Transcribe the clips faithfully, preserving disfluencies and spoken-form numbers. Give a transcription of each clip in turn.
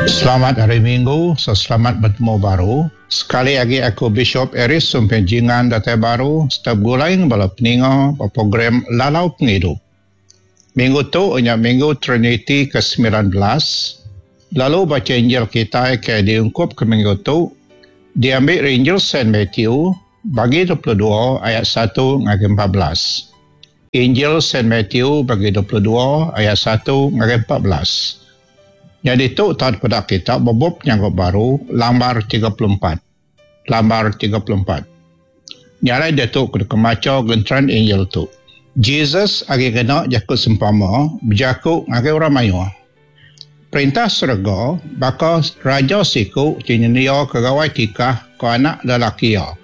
Selamat hari Minggu, so selamat bertemu baru. Sekali lagi aku Bishop Eris sumpenjingan datai baru setiap gulaing bala peninga program Lalau Pengidup. Minggu tu hanya Minggu Trinity ke sembilan belas. Lalu baca Injil kita ke diungkup ke minggu tu diambil Injil Saint Matthew bagi dua puluh dua ayat satu hingga empat belas. Injil Saint Matthew bagi dua puluh dua ayat satu hingga empat belas. Jadi tu tak pada kita bobop yang baru lambar tiga puluh empat. Lambar tiga puluh empat. Nyalai dia tu kena kemaca gentran Injil tu. Jesus agi kena jakut sempama berjakut ngake orang mayu. Perintah surga bakal raja siku cinya kegawai tikah ke anak lelaki ya.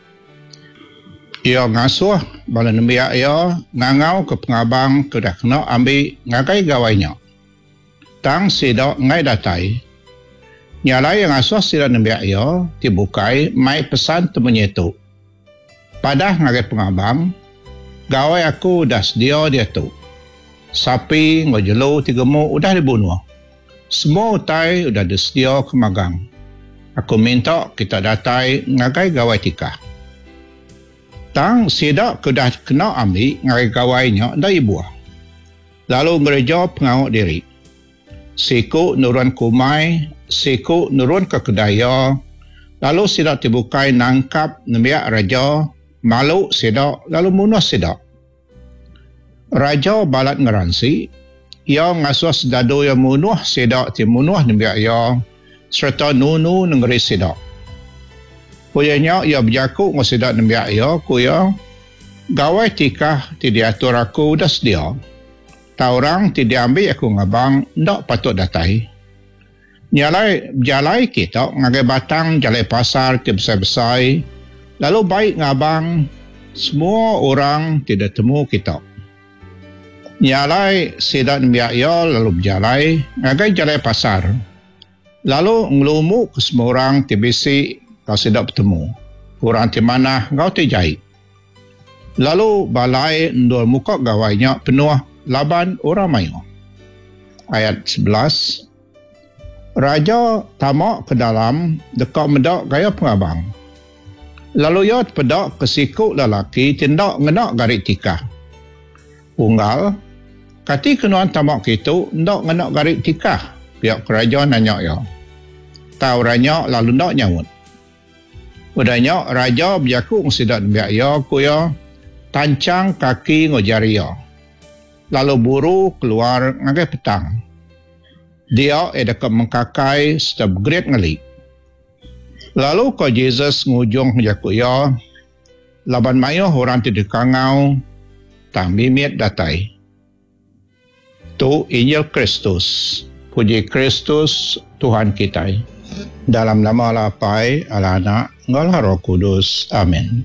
Ia ngasuh bala nembiak ia ngangau ke pengabang kedah kena ambil ngakai gawainya. Tang sidak ngai datai. Nyalai yang asuh sidak nembiak ia dibukai mai pesan temunya tu. Padah ngakai pengabang gawai aku dah sedia dia tu. Sapi, ngojelo, tiga mu udah dibunuh. Semua utai udah disedia ke magang. Aku minta kita datai ngagai gawai tikah. Tang sidak kedah kena ambil ngagai gawainya dari buah. Lalu gereja pengawak diri. Siku nurun kumai, siku nurun ke kedaya. Lalu sidak dibukai nangkap nembiak raja, malu sidak lalu munuh sidak. Raja balat ngeransi, ia ngasuh sedado yang munuh sidak timunuh nembiak ia, serta nunu negeri sidak. Kuyanya ia berjakuk ngos sidak nembiak ia, kuya gawai tikah tidak atur aku dah sedia. Taurang tidak ambil aku ngabang, ndak patut datai. Nyalai jalai kita ngagai batang jalai pasar ti besar-besar, lalu baik ngabang, semua orang tidak temu kita. Nyalai sidak nembiak ia lalu berjalai, ngagai jalai pasar. Lalu ngelumu ke semua orang ti bisi kau sidak bertemu. Orang ti mana kau ti jahit. Lalu balai ndul muka gawainya penuh laban orang mayu. Ayat sebelas. Raja tamak ke dalam dekat medak gaya pengabang. Lalu ia pedak ke siku lelaki tindak ngenak garik tikah. Unggal, kati kenuan tamak itu ndak ngenak garik tikah. Pihak kerajaan nanya ia. Tahu ranya lalu ndak nyawut. Udahnya raja berjaku ngesidak biak ia kuya tancang kaki ngojari ia. Lalu buru keluar ngagai petang. Dia edakat mengkakai setiap gerit ngelik. Lalu ko Jesus ngujung menjaku ia, laban mayo orang tidak kangau, tang mimit datai. Tu Injil Kristus, puji Kristus Tuhan kita. Dalam nama Lapai, Al-Anak, Ngala Roh Kudus. Amin.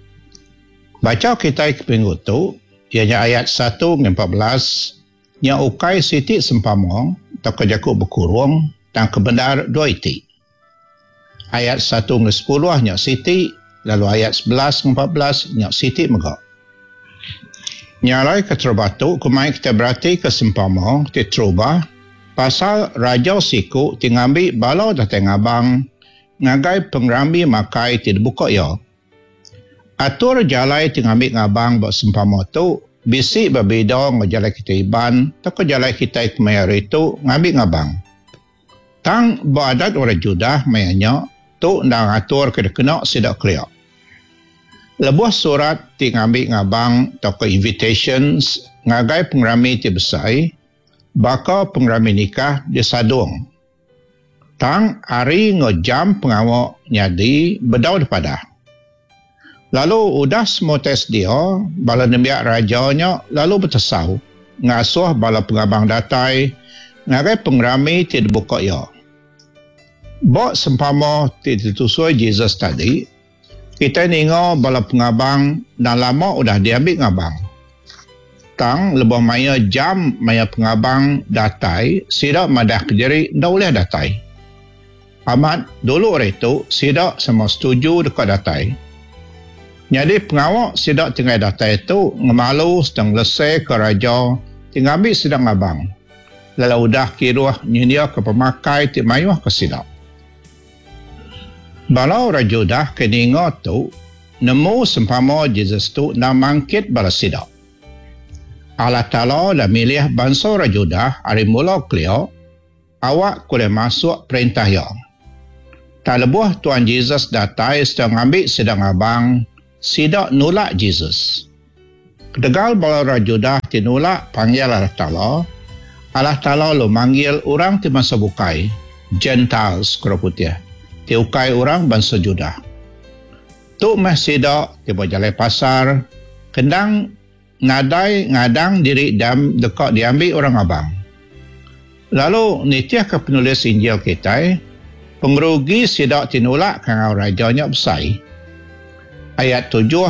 Baca kita ke minggu tu, ianya ayat satu hingga empat belas, yang ukai siti sempamong, tak kejakuk berkurung, dan kebenar dua iti. Ayat satu hingga sepuluh, nyak siti, lalu ayat sebelas hingga empat belas, nyak siti megak. Nyalai ke terbatu, kemai kita berarti ke sempamong, ti terubah, pasal raja siku, ti ngambil balau datai ngabang, ngagai pengrambi makai ti dibuka ia. Atur jalai ti ngambil ngabang buat sempama tu, bisi berbeda ngejalai kita iban, tak jalai kita ikmayar itu ngambil ngabang. Tang beradat orang Judah mayanya, tu nang atur kena sidak keliak. Lebuh surat ti ngambil ngabang tak invitations, ngagai pengrami ti besai, baka pengrami nikah di sadung. Tang hari ngejam pengawak nyadi bedau depadah. Lalu udah semua tes dia, bala nembiak rajanya lalu bertesau. Ngasuh bala pengabang datai, ngagai pengrami tidak buka ia. Bok sempama tidak ditusui Jesus tadi, kita ningo bala pengabang dan lama udah diambil ngabang. Tang lebih maya jam maya pengabang datai, sidak madah kejeri dah boleh datai. Amat dulu orang itu sidak sama setuju dekat datai. Jadi pengawak sidak tinggal data itu ngemalu sedang lesai ke raja tinggal ambil sedang abang. Lalu udah kiruah nyinia ke pemakai ti mayuh ke sidok. Balau raja dah keningo tu nemu sempama Jesus tu na mangkit bala sidok. Allah Ta'ala dah milih bangsa raja dah hari mula kelio awak boleh masuk perintah yang. Tak lebuh Tuan Jesus datai sedang ambil sedang abang sidok nolak Jesus. Kedegal bala raja dah tinolak panggil Allah Ta'ala. Allah Ta'ala lo manggil orang ti masa bukai, Gentiles kura putih. Ti ukai orang bangsa Judah. Tu meh sidak ti berjalan pasar, kendang ngadai ngadang diri dam dekat diambil orang abang. Lalu nitiah ke penulis Injil kita, pengerugi sidak tinolak kangau rajanya besai. Ayat tujuh